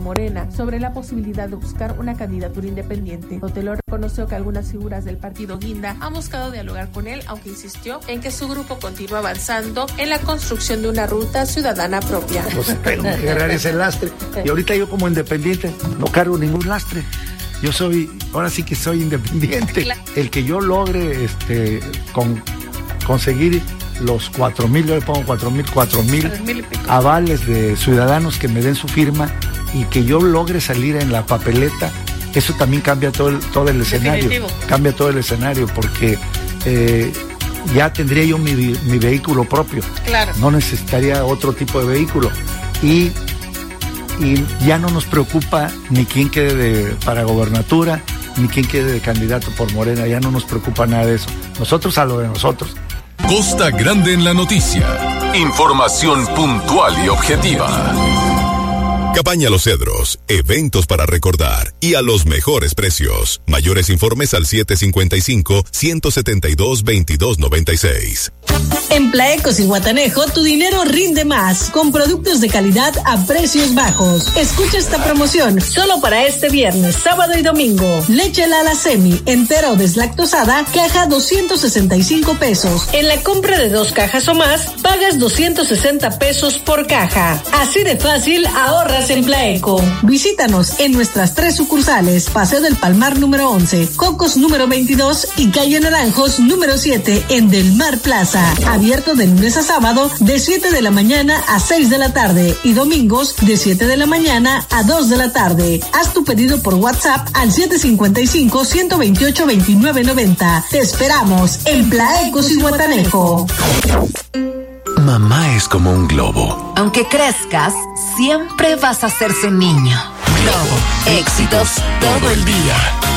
Morena sobre la posibilidad de buscar una candidatura independiente. Sotelo reconoció que algunas figuras del partido Guinda han buscado dialogar con él, aunque insistió en que su grupo continúa avanzando en la construcción de una ruta ciudadana propia. Pues tengo que agarrar ese lastre. Y ahorita yo como independiente no cargo ningún lastre. Yo ahora sí que soy independiente. El que yo logre conseguir los 4,000, yo le pongo 4,000 avales de ciudadanos que me den su firma y que yo logre salir en la papeleta, eso también cambia todo el escenario. Definitivo. Cambia todo el escenario porque ya tendría yo mi vehículo propio. Claro. No necesitaría otro tipo de vehículo. Y ya no nos preocupa ni quién quede para gobernatura, ni quién quede de candidato por Morena, ya no nos preocupa nada de eso. Nosotros a lo de nosotros. Costa Grande en la noticia. Información puntual y objetiva. Cabaña Los Cedros, eventos para recordar y a los mejores precios. Mayores informes al 755-172-2296. En Plaecos y Guatanejo, tu dinero rinde más, con productos de calidad a precios bajos. Escucha esta promoción, solo para este viernes, sábado y domingo. Leche Lala Semi, entera o deslactosada, caja 265 pesos. En la compra de 2 cajas o más, pagas 260 pesos por caja. Así de fácil, ahorras en Plaeco. Visítanos en nuestras 3 sucursales, Paseo del Palmar número 11, Cocos número 22 y Calle Naranjos número 7 en Del Mar Plaza. Abierto de lunes a sábado de 7 de la mañana a 6 de la tarde y domingos de 7 de la mañana a 2 de la tarde. Haz tu pedido por WhatsApp al 755-128-2990. Te esperamos en Plaecos y Guatanejo. Mamá es como un globo. Aunque crezcas, siempre vas a ser su niño. Globo, éxitos todo el día.